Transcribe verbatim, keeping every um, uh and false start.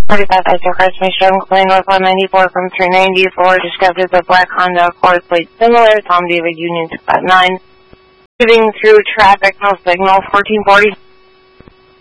forty-five Esther Christmas Stone Plain North one ninety-four from three ninety-four discovered the black Honda Accord plate similar Tom David Union two five nine. Moving through traffic, no signal, fourteen forty.